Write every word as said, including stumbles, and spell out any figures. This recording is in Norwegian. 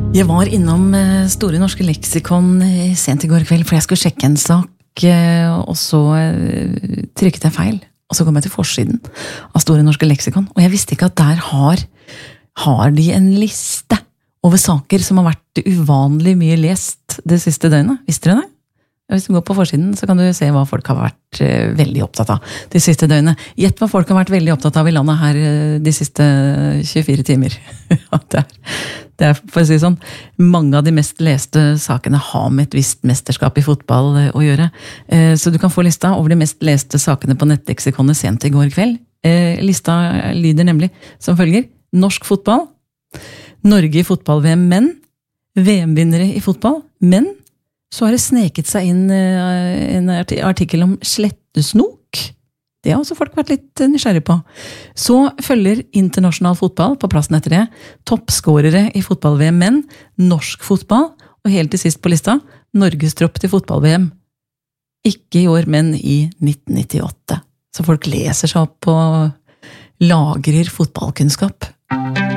Jeg var innom Store Norske Leksikon sent i går kveld, for jeg skulle sjekke en sak, og så trykket jeg feil. Og så kom jeg til forsiden av Store Norske Leksikon, og jeg visste ikke at der har, har de en liste over saker som har vært uvanlig mye lest det siste døgnet. Visste dere det? Hvis du går på forsiden, så kan du se hva folk har vært veldig opptatt av de siste døgnet. Gjett hva folk har vært veldig opptatt av i landet her de siste tjuefire timer. Ja, det er, det er, for å si sånn, mange av de mest leste sakene har med et visst mesterskap i fotball å gjøre. Så du kan få lista over de mest leste sakene på nettleksikonet sent i går kveld. Lista lyder nemlig som følger: norsk fotball, Norge i fotball-V M menn, V M-vinnere i fotball, menn. Så har det sneket seg inn en artikkel om slettesnok. Det har også folk vært litt nysgjerrig på. Så følger internasjonal fotball på plassen etter det, toppskårere i fotball-V M menn, norsk fotball, og helt til sist på lista, Norges tropp til fotball-V M. Ikke i år, men i nitten nittiåtte. Så folk leser seg opp og lagrer fotballkunnskap.